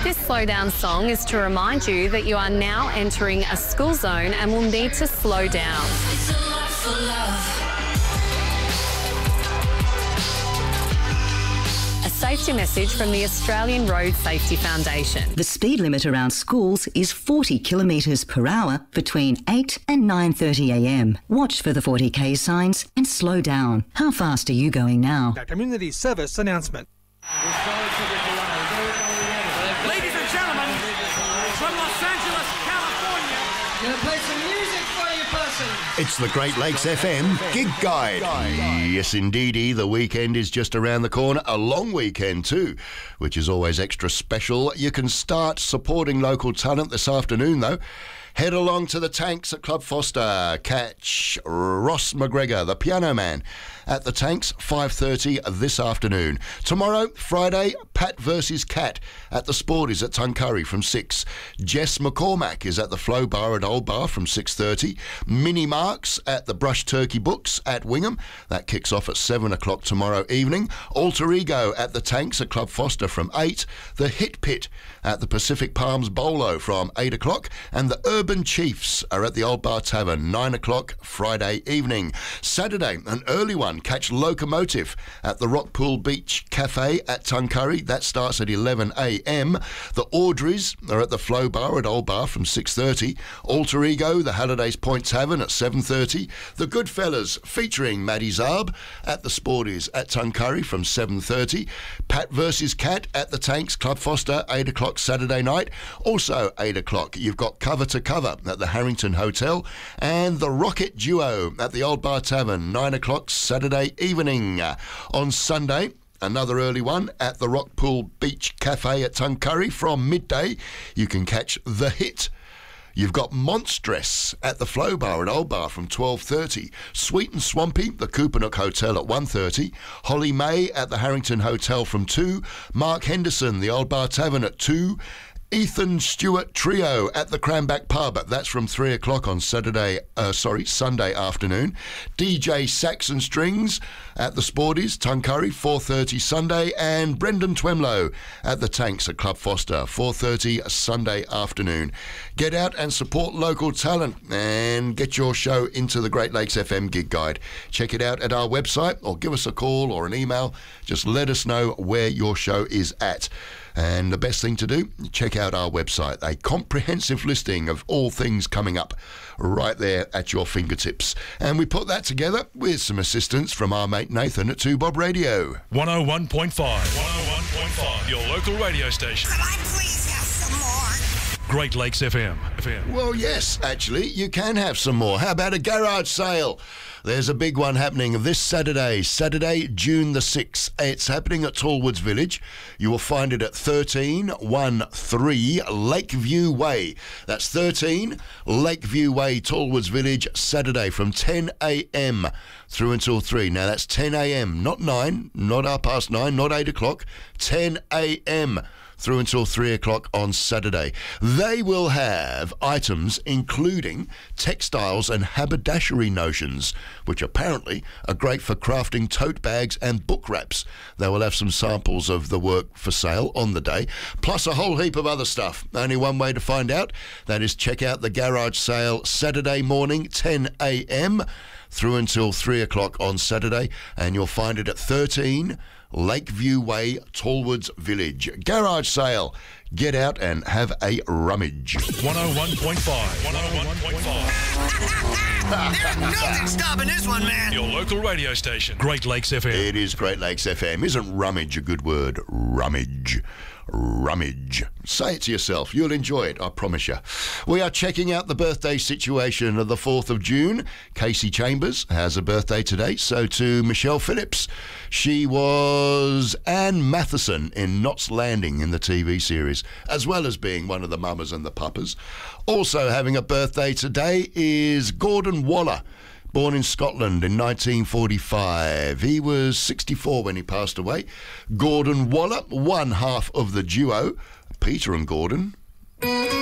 This slow down song is to remind you that you are now entering a school zone and will need to slow down. It's a lot for love. A safety message from the Australian Road Safety Foundation. The speed limit around schools is 40 kilometres per hour between 8 and 9:30am. Watch for the 40k signs and slow down. How fast are you going now? A community service announcement. Ladies and gentlemen, from Los Angeles, California, gonna play some music for you, person. It's the Great Lakes FM Gig Guide. Yes, indeedy, the weekend is just around the corner. A long weekend too, which is always extra special. You can start supporting local talent this afternoon, though. Head along to the Tanks at Club Foster. Catch Ross McGregor, the piano man, at the Tanks, 5:30 this afternoon. Tomorrow, Friday, Pat versus Cat at the Sporties at Tuncurry from 6. Jess McCormack is at the Flow Bar at Old Bar from 6:30. Minnie Marks at the Brush Turkey Books at Wingham. That kicks off at 7 o'clock tomorrow evening. Alter Ego at the Tanks at Club Foster from 8. The Hit Pit at the Pacific Palms Bolo from 8 o'clock. And the Urban Chiefs are at the Old Bar Tavern, 9 o'clock Friday evening. Saturday, an early one. Catch Locomotive at the Rockpool Beach Cafe at Tuncurry. That starts at 11am. The Audreys are at the Flow Bar at Old Bar from 6:30. Alter Ego, the Hallidays Point Tavern at 7:30. The Goodfellas featuring Maddie Zarb at the Sporties at Tuncurry from 7:30. Pat versus Cat at the Tanks Club Foster, 8 o'clock Saturday night. Also 8 o'clock, you've got Cover to Cover at the Harrington Hotel. And the Rocket Duo at the Old Bar Tavern, 9 o'clock Saturday evening. On Sunday, another early one at the Rockpool Beach Cafe at Tuncurry from midday. You can catch The Hit. You've got Monstress at the Flow Bar at Old Bar from 12:30. Sweet and Swampy, the Coopanook Hotel at 1:30. Holly May at the Harrington Hotel from 2. Mark Henderson, the Old Bar Tavern at 2. Ethan Stewart Trio at the Cranback Pub. That's from 3 o'clock on Sunday afternoon. DJ Saxon Strings at the Sporties, Tuncurry, 4:30 Sunday. And Brendan Twemlow at the Tanks at Club Foster, 4:30 Sunday afternoon. Get out and support local talent and get your show into the Great Lakes FM Gig Guide. Check it out at our website or give us a call or an email. Just let us know where your show is at. And the best thing to do, check out our website. A comprehensive listing of all things coming up right there at your fingertips. And we put that together with some assistance from our mate Nathan at 2 Bob Radio. 101.5. 101.5. Your local radio station. Could I please have some more? Great Lakes FM. Well, yes, actually, you can have some more. How about a garage sale? There's a big one happening this Saturday, June the 6th. It's happening at Tallwoods Village. You will find it at 1313 Lakeview Way. That's 13 Lakeview Way, Tallwoods Village, Saturday from 10am through until 3. Now, that's 10am, not 9, not 9:30, not 8 o'clock, 10am. Through until 3 o'clock on Saturday. They will have items including textiles and haberdashery notions, which apparently are great for crafting tote bags and book wraps. They will have some samples of the work for sale on the day, plus a whole heap of other stuff. Only one way to find out, that is check out the garage sale Saturday morning, 10am, through until 3 o'clock on Saturday, and you'll find it at 13 Lakeview Way, Tallwoods Village. Garage sale. Get out and have a rummage. 101.5. 101.5. There's nothing stopping this one, man. Your local radio station. Great Lakes FM. It is Great Lakes FM. Isn't rummage a good word? Rummage. Rummage. Say it to yourself. You'll enjoy it, I promise you. We are checking out the birthday situation of the 4th of June. Casey Chambers has a birthday today, so to Michelle Phillips. She was Anne Matheson in Knots Landing in the TV series, as well as being one of the mamas and the papas. Also having a birthday today is Gordon Waller, born in Scotland in 1945. He was 64 when he passed away. Gordon Waller, one half of the duo, Peter and Gordon.